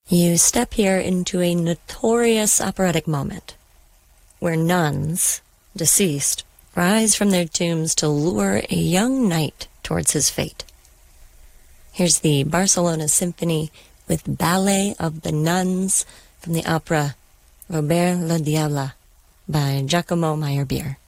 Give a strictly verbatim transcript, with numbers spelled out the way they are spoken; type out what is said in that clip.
You step here into a notorious operatic moment, where nuns, deceased, rise from their tombs to lure a young knight towards his fate. Here's the Barcelona Symphony with Ballet of the Nuns from the opera Robert le Diable by Giacomo Meyerbeer.